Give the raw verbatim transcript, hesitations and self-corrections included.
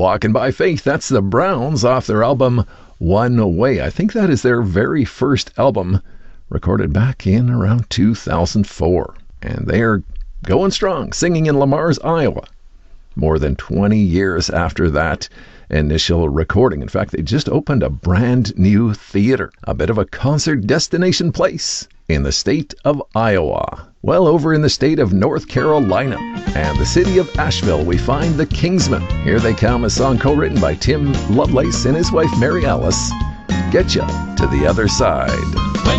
Walking by Faith, that's the Browns off their album One Way. I think that is their very first album, recorded back in around two thousand four. And they're going strong, singing in Lamar's, Iowa, more than twenty years after that initial recording. In fact, they just opened a brand new theater, a bit of a concert destination place in the state of Iowa. Well, over in the state of North Carolina and the city of Asheville, we find the Kingsmen. Here they come, a song co-written by Tim Lovelace and his wife Mary Alice. Get Ya to the Other Side.